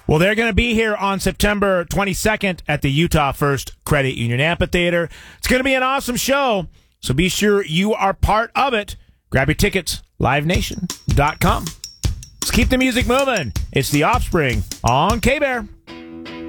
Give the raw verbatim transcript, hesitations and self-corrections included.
Well, they're going to be here on September twenty-second at the Utah First Credit Union Amphitheater. It's going to be an awesome show, so be sure you are part of it. Grab your tickets, live nation dot com. Let's keep the music moving. It's The Offspring on K-Bear.